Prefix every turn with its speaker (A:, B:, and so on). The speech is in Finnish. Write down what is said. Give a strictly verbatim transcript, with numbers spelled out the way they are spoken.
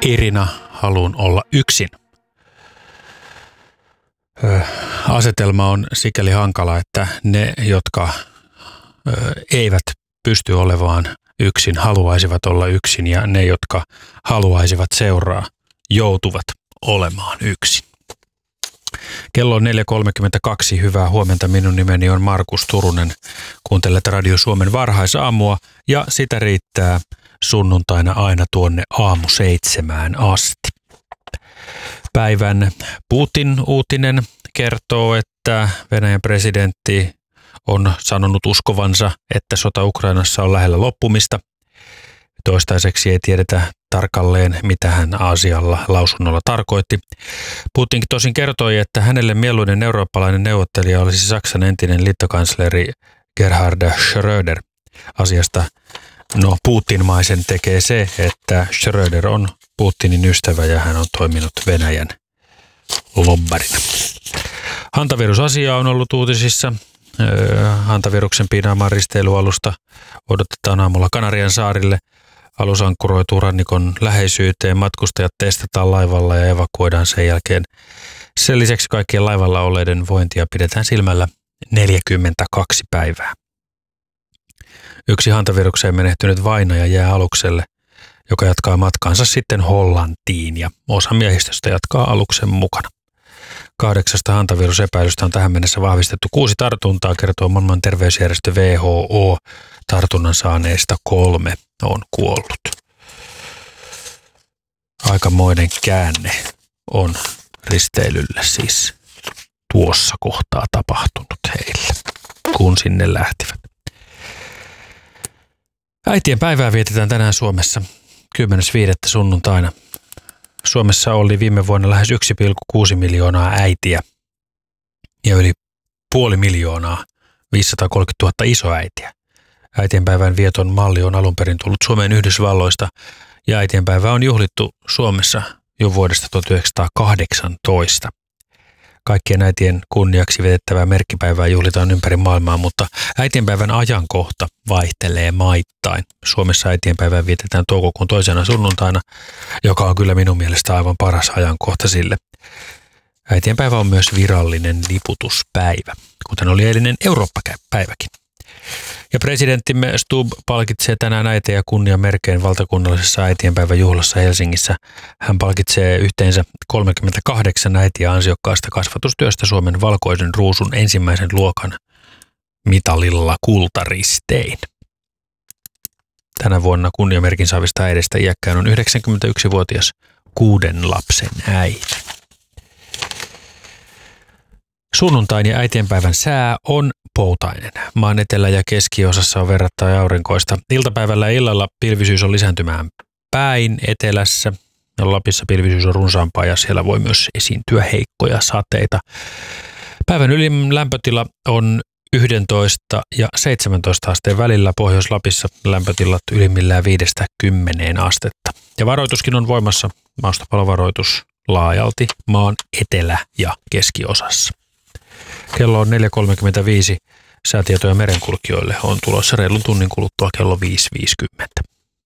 A: Irina, haluun olla yksin. Ö, asetelma on sikäli hankala, että ne, jotka ö, eivät pysty olemaan yksin, haluaisivat olla yksin, ja ne, jotka haluaisivat seuraa, joutuvat olemaan yksin. Kello on neljä kolmekymmentäkaksi. Hyvää huomenta. Minun nimeni on Markus Turunen. Kuuntelet Radio Suomen varhaisaamua, ja sitä riittää sunnuntaina aina tuonne aamu seitsemään asti. Päivän Putin-uutinen kertoo, että Venäjän presidentti on sanonut uskovansa, että sota Ukrainassa on lähellä loppumista. Toistaiseksi ei tiedetä tarkalleen, mitä hän asialla lausunnolla tarkoitti. Putin tosin kertoi, että hänelle mieluinen eurooppalainen neuvottelija olisi Saksan entinen liittokansleri Gerhard Schröder. Asiasta no Putinmaisen tekee se, että Schröder on Putinin ystävä ja hän on toiminut Venäjän lobbarina. Hantavirusasia on ollut uutisissa. Hantaviruksen piinaamaan risteilyalusta odotetaan aamulla Kanarian saarille. Alus ankkuroituu rannikon läheisyyteen, matkustajat testataan laivalla ja evakuoidaan sen jälkeen. Sen lisäksi kaikkien laivalla olleiden vointia pidetään silmällä neljäkymmentäkaksi päivää. Yksi hantavirukseen menehtynyt vainaja jää alukselle, joka jatkaa matkaansa sitten Hollantiin, ja osa miehistöstä jatkaa aluksen mukana. Kahdeksasta hantavirusepäilystä on tähän mennessä vahvistettu kuusi tartuntaa, kertoo maailman terveysjärjestö W H O. Tartunnan saaneista kolme on kuollut. Aikamoinen käänne on risteilyllä siis tuossa kohtaa tapahtunut heille, kun sinne lähtivät. Äitien päivää vietetään tänään Suomessa kymmenes viidettä sunnuntaina. Suomessa oli viime vuonna lähes yksi pilkku kuusi miljoonaa äitiä ja yli puoli miljoonaa viisisataakolmekymmentätuhatta isoäitiä. Äitienpäivän vieton malli on alun perin tullut Suomeen Yhdysvalloista, ja äitienpäivää on juhlittu Suomessa jo vuodesta tuhatyhdeksänsataakahdeksantoista. Kaikkien äitien kunniaksi vietettävää merkkipäivää juhlitaan ympäri maailmaa, mutta äitienpäivän ajankohta vaihtelee maittain. Suomessa äitienpäivää vietetään toukokuun toisena sunnuntaina, joka on kyllä minun mielestä aivan paras ajankohta sille. Äitienpäivä on myös virallinen liputuspäivä, kuten oli eilinen Eurooppa-päiväkin. Ja presidenttimme Stubb palkitsee tänään äitejä kunniamerkein valtakunnallisessa äitienpäivän juhlassa Helsingissä. Hän palkitsee yhteensä kolmekymmentäkahdeksan äitiä ansiokkaasta kasvatustyöstä Suomen valkoisen ruusun ensimmäisen luokan mitalilla kultaristein. Tänä vuonna kunniamerkin saavista äidistä iäkkäin on yhdeksänkymmentäyksivuotias kuuden lapsen äiti. Sunnuntain ja äitienpäivän sää on poutainen. Maan etelä- ja keskiosassa on verrattain aurinkoista. Iltapäivällä ja illalla pilvisyys on lisääntymään päin etelässä. Lapissa pilvisyys on runsaampaa ja siellä voi myös esiintyä heikkoja sateita. Päivän ylin lämpötila on yksitoista ja seitsemäntoista asteen välillä. Pohjois-Lapissa lämpötilat ylimmillään viidestä kymmeneen astetta. Ja varoituskin on voimassa, maastopalovaroitus laajalti maan etelä- ja keskiosassa. Kello on neljä kolmekymmentäviisi. Säätietoja merenkulkijoille on tulossa reilun tunnin kuluttua kello viisi viisikymmentä.